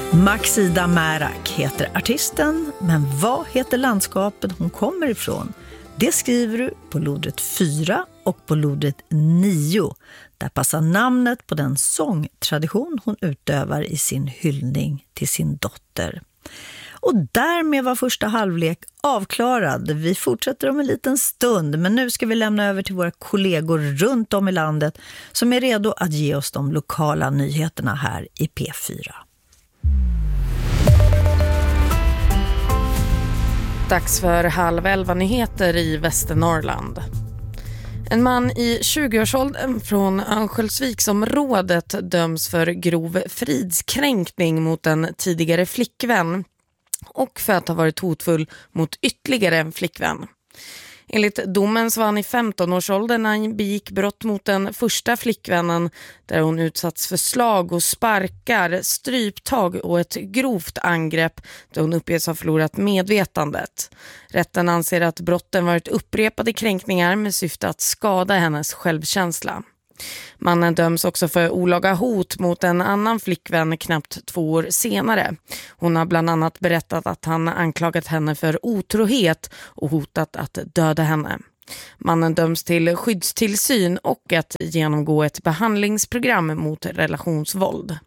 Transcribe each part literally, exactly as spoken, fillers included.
Maxida Märak heter artisten, men vad heter landskapet hon kommer ifrån? Det skriver du på lodret fyra och på lodret nio. Där passar namnet på den sångtradition hon utövar i sin hyllning till sin dotter. Och därmed var första halvlek avklarad. Vi fortsätter om en liten stund, men nu ska vi lämna över till våra kollegor runt om i landet som är redo att ge oss de lokala nyheterna här i P fyra. Dags för halv elva nyheter i Västernorrland. En man i tjugoårsåldern från Örnsköldsviksområdet döms för grov fridskränkning mot en tidigare flickvän och för att ha varit hotfull mot ytterligare en flickvän. Enligt domen så var han i femtonårsåldern när han begick brott mot den första flickvännen där hon utsatts för slag och sparkar, stryptag och ett grovt angrepp där hon uppges ha förlorat medvetandet. Rätten anser att brotten varit upprepade kränkningar med syfte att skada hennes självkänsla. Mannen döms också för olaga hot mot en annan flickvän knappt två år senare. Hon har bland annat berättat att han anklagat henne för otrohet och hotat att döda henne. Mannen döms till skyddstillsyn och att genomgå ett behandlingsprogram mot relationsvåld.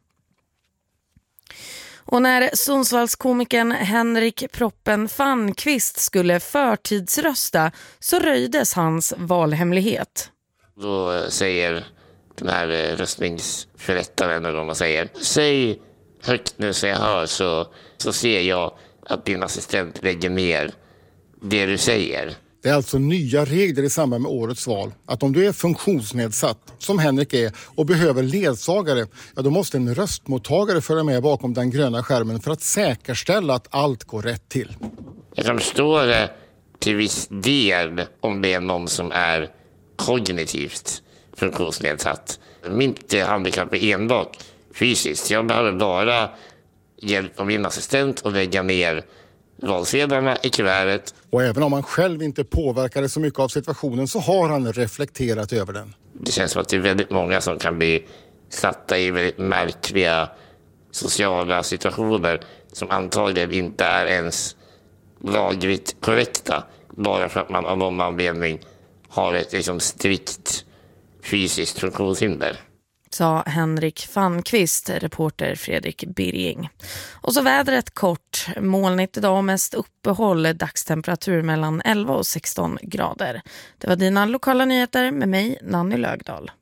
Och när Sundsvallskomikern Henrik Proppen Fanqvist skulle förtidsrösta så röjdes hans valhemlighet. Då säger den här röstningsförrättaren, eller vad man säger, säg högt nu så jag hör, så, så ser jag att din assistent lägger ner det du säger. Det är alltså nya regler i samband med årets val. Att om du är funktionsnedsatt, som Henrik är, och behöver ledsagare, ja, då måste en röstmottagare följa med bakom den gröna skärmen för att säkerställa att allt går rätt till. Jag kan förstå det till viss del om det är någon som är kognitivt funktionsnedsatt. Mitt handikapp är enbart fysiskt. Jag behöver bara hjälp av min assistent att lägga ner valsedlarna i kuvertet. Och även om han själv inte påverkade så mycket av situationen så har han reflekterat över den. Det känns som att det är väldigt många som kan bli satta i väldigt märkliga sociala situationer som antagligen inte är ens lagligt korrekta, bara för att man av någon anledning har ett liksom strikt fysiskt funktionshinder. Sa Henrik Fanqvist, reporter Fredrik Birging. Och så vädret kort, molnigt idag och mest uppehåll, dagstemperatur mellan elva och sexton grader. Det var dina lokala nyheter med mig, Nanny Lögdahl.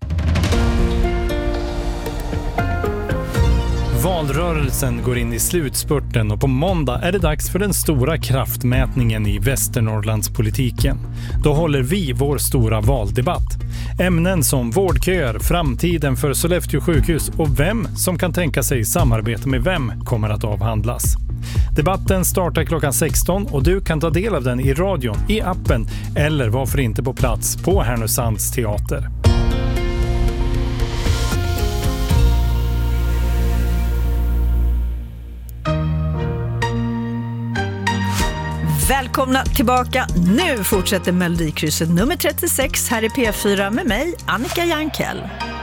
Valrörelsen går in i slutspurten och på måndag är det dags för den stora kraftmätningen i Västernorrlandspolitiken. Då håller vi vår stora valdebatt. Ämnen som vårdköer, framtiden för Sollefteå sjukhus och vem som kan tänka sig samarbete med vem kommer att avhandlas. Debatten startar klockan sexton och du kan ta del av den i radion, i appen eller varför inte på plats på Härnösands teater. Välkomna tillbaka. Nu fortsätter Melodikrysset nummer trettiosex här i P fyra med mig, Annika Jankell.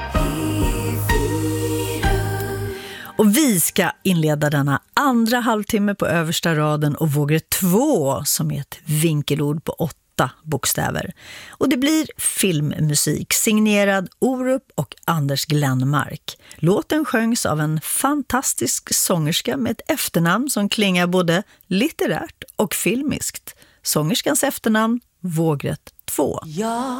Och vi ska inleda denna andra halvtimme på översta raden och vågar två som är ett vinkelord på åtta bokstäver. Och det blir filmmusik signerad Orup och Anders Glenmark. Låten sjöngs av en fantastisk sångerska med ett efternamn som klingar både litterärt och filmiskt. Sångerskans efternamn Vågrätt två. Jag